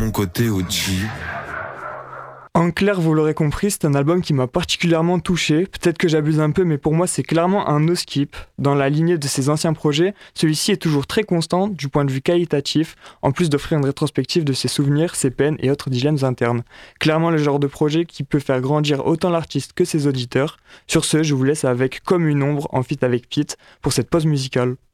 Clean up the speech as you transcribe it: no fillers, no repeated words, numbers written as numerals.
mon côté OG. En clair, vous l'aurez compris, c'est un album qui m'a particulièrement touché. Peut-être que j'abuse un peu, mais pour moi, c'est clairement un no-skip. Dans la lignée de ses anciens projets, celui-ci est toujours très constant du point de vue qualitatif, en plus d'offrir une rétrospective de ses souvenirs, ses peines et autres dilemmes internes. Clairement le genre de projet qui peut faire grandir autant l'artiste que ses auditeurs. Sur ce, je vous laisse avec Comme une ombre en feat avec Pete pour cette pause musicale.